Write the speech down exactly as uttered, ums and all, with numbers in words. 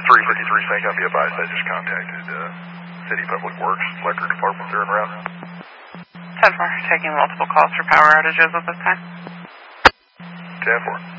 three fifty-three St. Be advised, I just contacted uh, City Public Works Electric Department. They're en route. ten four, taking multiple calls for power outages at this time. ten four.